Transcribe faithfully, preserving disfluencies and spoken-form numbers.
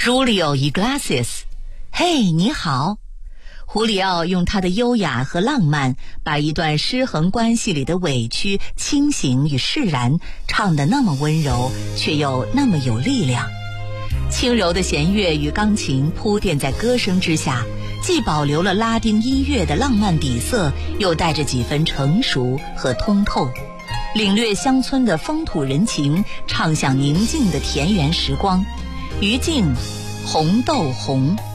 Julio Iglesias， 嘿，你好。胡里奥用他的优雅和浪漫，把一段失衡关系里的委屈、清醒与释然唱得那么温柔，却又那么有力量。轻柔的弦乐与钢琴铺垫在歌声之下，既保留了拉丁音乐的浪漫底色，又带着几分成熟和通透。领略乡村的风土人情，唱响宁静的田园时光。于静，红豆红。